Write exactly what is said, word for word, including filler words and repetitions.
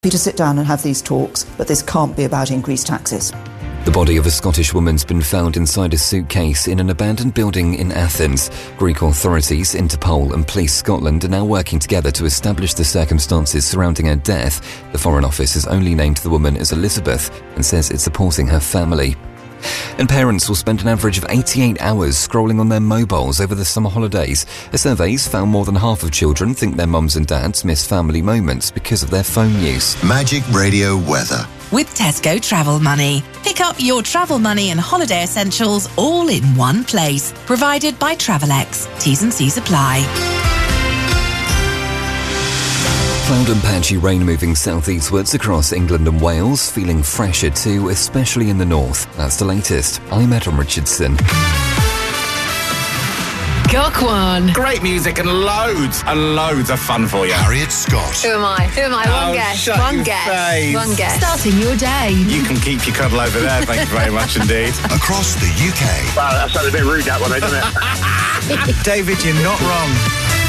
To sit down and have these talks, but this can't be about increased taxes. The body of a Scottish woman's been found inside a suitcase in an abandoned building in Athens. Greek authorities, Interpol and Police Scotland are now working together to establish the circumstances surrounding her death. The Foreign Office has only named the woman as Elizabeth and says it's supporting her family. And parents will spend an average of eighty-eight hours scrolling on their mobiles over the summer holidays. A survey's found more than half of children think their mums and dads miss family moments because of their phone use. Magic Radio weather. With Tesco Travel Money. Pick up your travel money and holiday essentials all in one place. Provided by Travelex. T's and C's apply. Cloud and patchy rain moving southeastwards across England and Wales, feeling fresher too, especially in the north. That's the latest. I'm Adam Richardson. Cock one. Great music and loads and loads of fun for you. Harriet Scott. Who am I? Who am I? One Oh, guess. shut One your guess. face. One guess. Starting your day. You can keep your cuddle over there, thank you very much indeed. Across the U K. Wow, that sounded a bit rude, that one, doesn't it? David, you're not wrong.